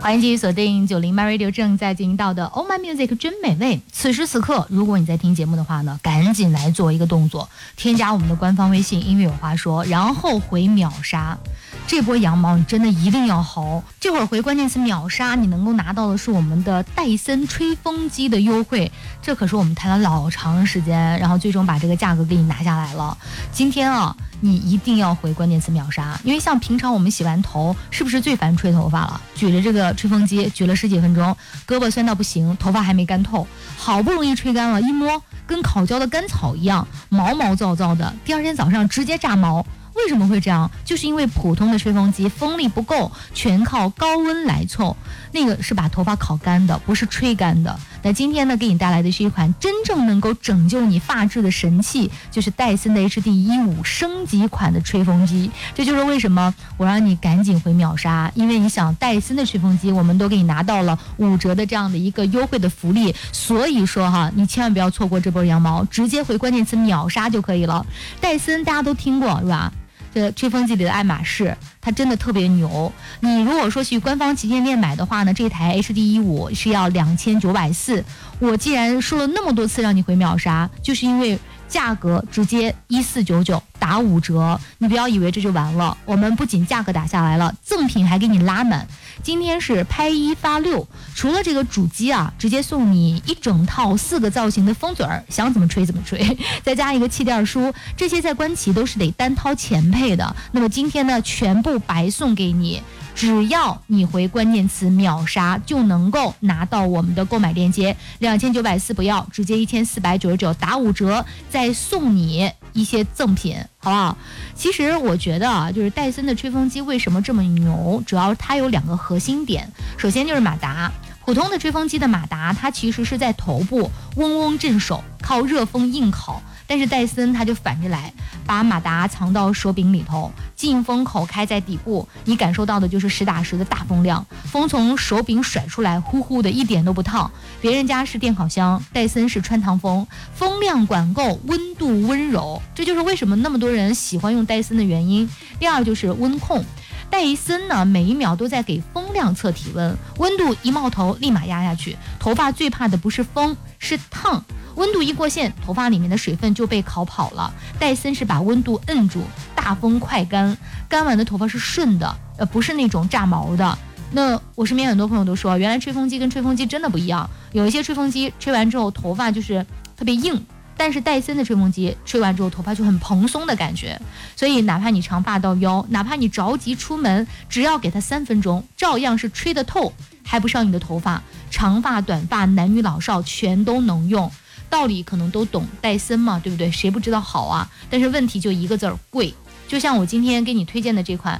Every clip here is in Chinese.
欢迎继续锁定90 My Radio 正在进行到的 Oh My Music 真美味。此时此刻，如果你在听节目的话呢，赶紧来做一个动作，添加我们的官方微信音乐有话说，然后回秒杀。这波羊毛你真的一定要薅，这会儿回关键词秒杀，你能够拿到的是我们的戴森吹风机的优惠，这可是我们谈了老长时间，然后最终把这个价格给你拿下来了。今天啊，你一定要回关键词秒杀，因为像平常我们洗完头，是不是最烦吹头发了？举着这个吹风机举了10几分钟，胳膊酸到不行，头发还没干透，好不容易吹干了，一摸跟烤焦的干草一样，毛毛躁躁的，第二天早上直接炸毛。为什么会这样？就是因为普通的吹风机风力不够，全靠高温来凑，那个是把头发烤干的，不是吹干的。那今天呢，给你带来的是一款真正能够拯救你发质的神器，就是戴森的 HD15 升级款的吹风机。这就是为什么我让你赶紧回秒杀，因为你想戴森的吹风机，我们都给你拿到了5折的这样的一个优惠的福利，所以说哈，你千万不要错过这波羊毛，直接回关键词秒杀就可以了。戴森大家都听过是吧？这吹风机里的爱马仕，它真的特别牛。你如果说去官方旗舰店买的话呢，这台 HD15 是要2940。我既然说了那么多次让你回秒杀，就是因为价格直接1499打5折，你不要以为这就完了，我们不仅价格打下来了，赠品还给你拉满。今天是拍1发6，除了这个主机啊，直接送你一整套4个造型的风嘴儿，想怎么吹怎么吹，再加一个气垫书，这些在官旗都是得单掏钱配的。那么今天呢，全部白送给你，只要你回关键词秒杀，就能够拿到我们的购买链接，2940不要，直接1499打5折，再送你一些赠品，好不好？其实我觉得啊，就是戴森的吹风机为什么这么牛，主要它有2个核心点。首先就是马达，普通的吹风机的马达，它其实是在头部嗡嗡震手，靠热风硬烤。但是戴森它就反着来，把马达藏到手柄里头，进风口开在底部，你感受到的就是实打实的大风量，风从手柄甩出来，呼呼的，一点都不烫。别人家是电烤箱，戴森是穿堂风，风量管够，温度温柔，这就是为什么那么多人喜欢用戴森的原因。第二就是温控，戴森呢每1秒都在给风量测体温，温度一冒头立马压下去。头发最怕的不是风，是烫。温度一过线，头发里面的水分就被烤跑了。戴森是把温度摁住，大风快干，干完的头发是顺的，不是那种炸毛的。那我身边很多朋友都说，原来吹风机跟吹风机真的不一样，有一些吹风机吹完之后头发就是特别硬，但是戴森的吹风机吹完之后头发就很蓬松的感觉。所以哪怕你长发到腰，哪怕你着急出门，只要给它3分钟，照样是吹得透，还不伤你的头发。长发短发男女老少全都能用，道理可能都懂，戴森嘛，对不对？谁不知道好啊？但是问题就一个字儿，贵。就像我今天给你推荐的这款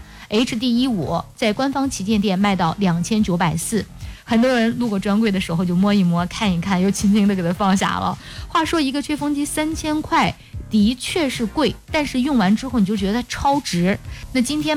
HD15， 在官方旗舰店卖到2940。很多人路过专柜的时候就摸一摸看一看，又轻轻的给它放下了。话说一个吹风机3000块的确是贵，但是用完之后你就觉得它超值。那今天